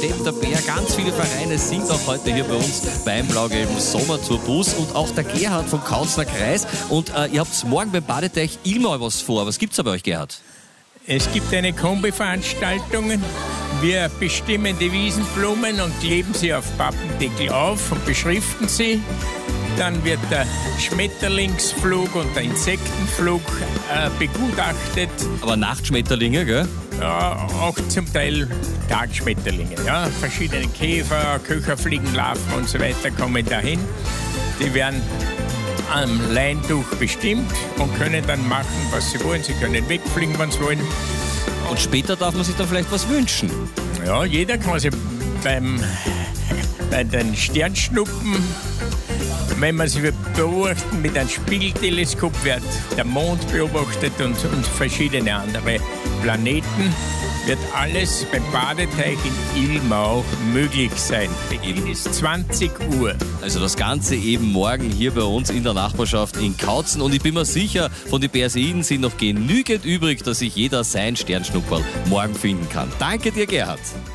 Stepp, der Bär, ganz viele Vereine sind auch heute hier bei uns beim blau-gelben Sommertourbus und auch der Gerhard vom Kautzner Kreis. Und ihr habt morgen beim Badeteich Ilmau was vor. Was gibt's da bei euch, Gerhard? Es gibt eine Kombi-Veranstaltung. Wir bestimmen die Wiesenblumen und kleben sie auf Pappendeckel auf und beschriften sie. Dann wird der Schmetterlingsflug und der Insektenflug begutachtet. Aber Nachtschmetterlinge, gell? Ja, auch zum Teil Tagschmetterlinge. Ja. Verschiedene Käfer, Köcherfliegen, Larven und so weiter kommen dahin. Die werden am Leintuch bestimmt und können dann machen, was sie wollen. Sie können wegfliegen, wenn sie wollen. Und später darf man sich dann vielleicht was wünschen. Ja, jeder kann sich bei den Sternschnuppen, wenn man sie beobachten mit einem Spiegelteleskop, wird der Mond beobachtet und verschiedene andere Planeten. Wird alles beim Badeteich in Ilmau möglich sein. Beginn ist 20 Uhr. Also das Ganze eben morgen hier bei uns in der Nachbarschaft in Kautzen. Und ich bin mir sicher, von den Perseiden sind noch genügend übrig, dass sich jeder sein Sternschnupperl morgen finden kann. Danke dir, Gerhard.